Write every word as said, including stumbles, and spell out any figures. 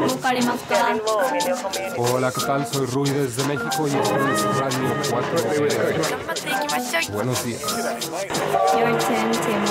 Hola, ¿qué tal? Soy Rui desde México y esto es Radio cuatro. Buenos días. 열차는 제목